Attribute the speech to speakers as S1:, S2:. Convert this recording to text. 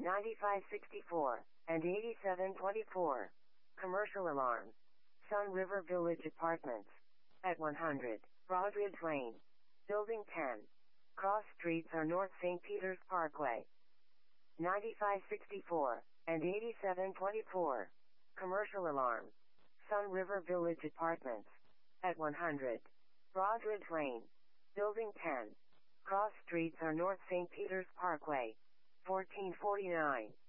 S1: 9564, and 8724. Commercial alarm. Sun River Village Apartments. At 100, Broadridge Lane. Building 10. Cross streets are North St. Peter's Parkway. 9564, and 8724. Commercial alarm. Sun River Village Apartments. At 100, Broadridge Lane. Building 10. Cross streets are North St. Peter's Parkway. 1449.